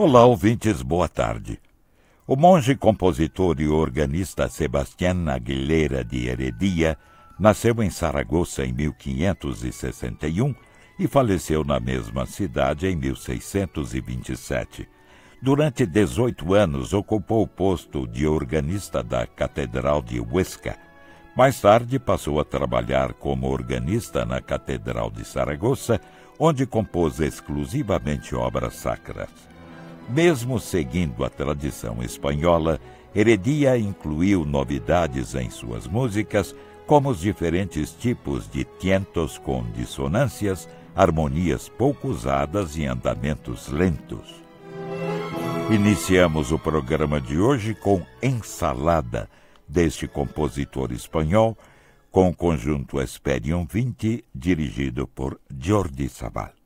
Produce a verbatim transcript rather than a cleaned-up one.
Olá, ouvintes, boa tarde. O monge, compositor e organista Sebastián Aguilera de Heredia nasceu em Saragoça em mil quinhentos e sessenta e um e faleceu na mesma cidade em mil seiscentos e vinte e sete. Durante dezoito anos ocupou o posto de organista da Catedral de Huesca. Mais tarde passou a trabalhar como organista na Catedral de Saragoça, onde compôs exclusivamente obras sacras. Mesmo seguindo a tradição espanhola, Heredia incluiu novidades em suas músicas, como os diferentes tipos de tientos com dissonâncias, harmonias pouco usadas e andamentos lentos. Iniciamos o programa de hoje com Ensalada, deste compositor espanhol, com o conjunto Hesperion vinte, dirigido por Jordi Savall.